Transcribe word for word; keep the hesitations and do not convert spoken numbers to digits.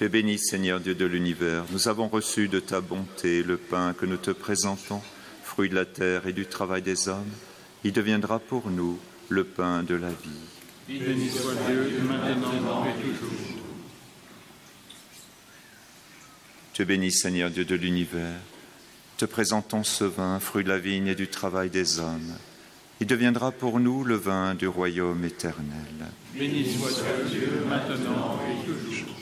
Tu es béni, Seigneur Dieu de l'univers. Nous avons reçu de ta bonté le pain que nous te présentons, fruit de la terre et du travail des hommes. Il deviendra pour nous le pain de la vie. Béni soit Dieu, maintenant et toujours. Tu es béni, Seigneur Dieu de l'univers. Te présentons ce vin, fruit de la vigne et du travail des hommes. Il deviendra pour nous le vin du royaume éternel. Béni soit Dieu, maintenant et toujours.